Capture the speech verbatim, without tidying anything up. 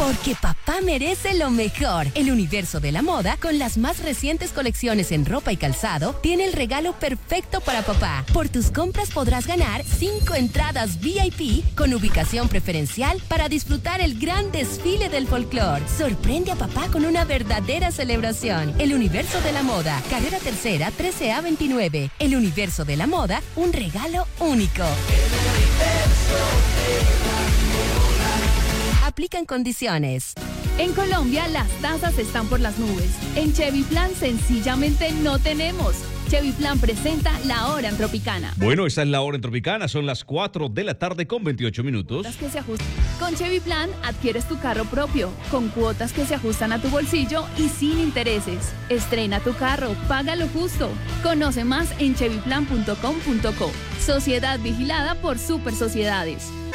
Porque papá merece lo mejor. El universo de la moda, con las más recientes colecciones en ropa y calzado, tiene el regalo perfecto para papá. Por tus compras podrás ganar cinco entradas V I P con ubicación preferencial para disfrutar el gran desfile del folclore. Sorprende a papá con una verdadera celebración. El universo de la moda, carrera tercera, trece A veintinueve. El universo de la moda, un regalo único. Aplican condiciones. En Colombia las tasas están por las nubes. En Chevy Plan sencillamente no tenemos. Chevy Plan presenta La Hora en Tropicana. Bueno, esta es La Hora en Tropicana. Son las cuatro de la tarde con veintiocho minutos. Que se ajustan. Con Chevy Plan adquieres tu carro propio, con cuotas que se ajustan a tu bolsillo y sin intereses. Estrena tu carro, paga lo justo. Conoce más en chevy plan punto com punto co. Sociedad vigilada por Super Sociedades.